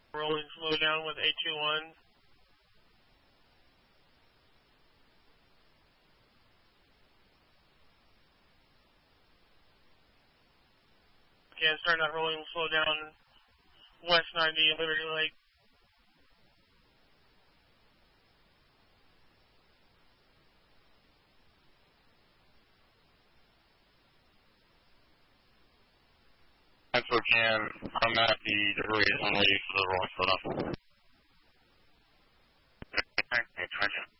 Rolling slow down with 821. Again, starting that rolling slow down west 90 Liberty Lake. Spokane, I'm at the debris is ready for the rolling slow down. Okay, gotcha.